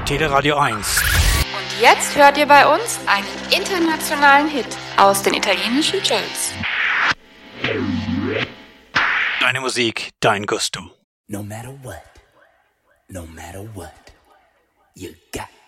Teleradio 1. Und jetzt hört ihr bei uns einen internationalen Hit aus den italienischen Charts. Deine Musik, dein Gusto. No matter what, you got